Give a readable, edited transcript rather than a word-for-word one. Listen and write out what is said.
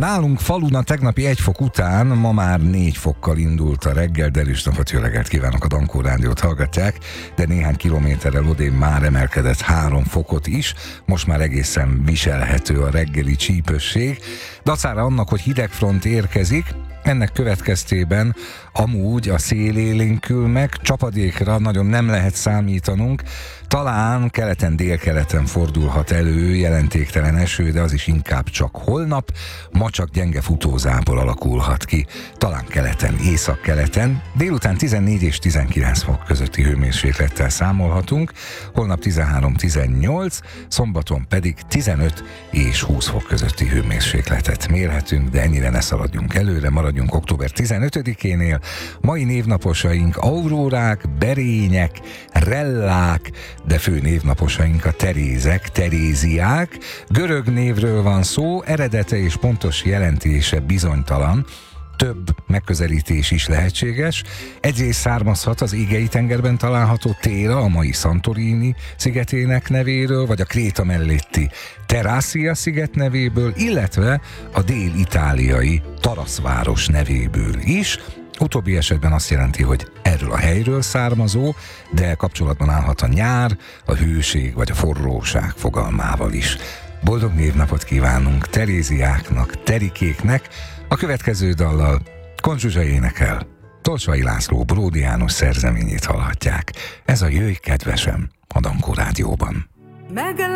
Nálunk falun a tegnapi 1 fok után ma már 4 fokkal indult a reggel, de erős napot, jó reggelt kívánok, a Dankó Rádiót hallgatják, de néhány kilométerrel odébb már emelkedett 3 fokot is, most már egészen viselhető a reggeli csípősség. Dacára annak, hogy hidegfront érkezik, ennek következtében amúgy a szél élénkül meg, csapadékra nagyon nem lehet számítanunk, talán keleten, délkeleten fordulhat elő jelentéktelen eső, de az is inkább csak holnap, ma csak gyenge futózápor alakulhat ki, talán keleten, északkeleten, délután 14 és 19 fok közötti hőmérséklettel számolhatunk, holnap 13-18, szombaton pedig 15 és 20 fok közötti hőmérsékletet mérhetünk, de ennyire ne szaladjunk előre, maradjunk október 15-énél. Mai névnaposaink Aurórák, Berények, Rellák, de fő névnaposaink a Terézek, Teréziák. Görög névről van szó, eredete és pontos jelentése bizonytalan, több megközelítés is lehetséges. Egyrészt származhat az Égei-tengerben található Téra, a mai Santorini szigetének nevéről, vagy a Kréta melletti Terászia sziget nevéből, illetve a dél-itáliai Taraszváros nevéből is. Utóbbi esetben azt jelenti, hogy erről a helyről származó, de kapcsolatban állhat a nyár, a hőség vagy a forróság fogalmával is. Boldog névnapot kívánunk Teréziáknak, Terikéknek. A következő dallal Kon Zsuzsa énekel. Tolsvai László Bródi János szerzeményét hallhatják. Ez a Jöjj kedvesem a Dankó Rádióban.